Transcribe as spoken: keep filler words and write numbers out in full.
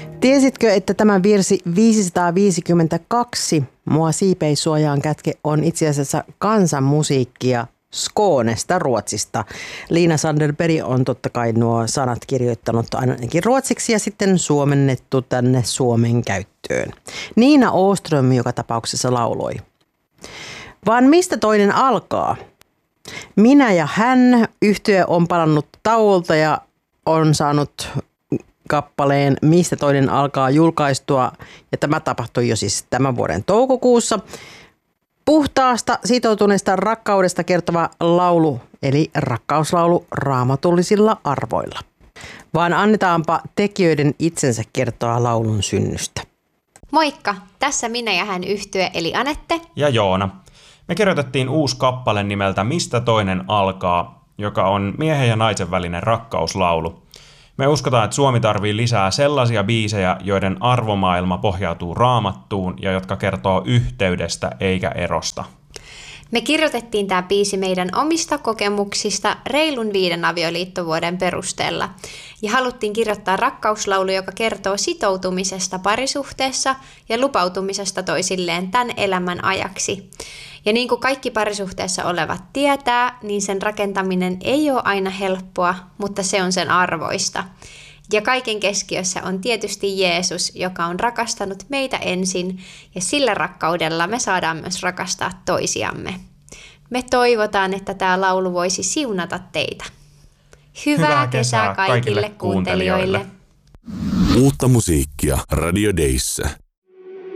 Tiesitkö, että tämä virsi viisisataaviisikymmentäkaksi Mua siipeissuojaan kätke on itse asiassa kansanmusiikkia Skånesta, Ruotsista. Liina Sandelberg on totta kai nuo sanat kirjoittanut ainakin ruotsiksi ja sitten suomennettu tänne Suomen käyttöön. Niina Åström joka tapauksessa lauloi. Vaan mistä toinen alkaa? Minä ja hän yhtye on palannut tauolta ja on saanut kappaleen Mistä toinen alkaa julkaistua, ja tämä tapahtui jo siis tämän vuoden toukokuussa. Puhtaasta sitoutuneesta rakkaudesta kertova laulu, eli rakkauslaulu raamatullisilla arvoilla. Vaan annetaanpa tekijöiden itsensä kertoa laulun synnystä. Moikka, tässä minä ja hän yhtye, eli Anette ja Joona. Me kirjoitettiin uusi kappale nimeltä Mistä toinen alkaa, joka on miehen ja naisen välinen rakkauslaulu. Me uskotaan, että Suomi tarvii lisää sellaisia biisejä, joiden arvomaailma pohjautuu raamattuun ja jotka kertoo yhteydestä eikä erosta. Me kirjoitettiin tämä biisi meidän omista kokemuksista reilun viiden avioliittovuoden perusteella. Ja haluttiin kirjoittaa rakkauslaulu, joka kertoo sitoutumisesta parisuhteessa ja lupautumisesta toisilleen tämän elämän ajaksi. Ja niin kuin kaikki parisuhteessa olevat tietää, niin sen rakentaminen ei ole aina helppoa, mutta se on sen arvoista. Ja kaiken keskiössä on tietysti Jeesus, joka on rakastanut meitä ensin, ja sillä rakkaudella me saadaan myös rakastaa toisiamme. Me toivotaan, että tämä laulu voisi siunata teitä. Hyvää, Hyvää kesää kaikille, kaikille kuuntelijoille. Uutta musiikkia Radio Dayssä.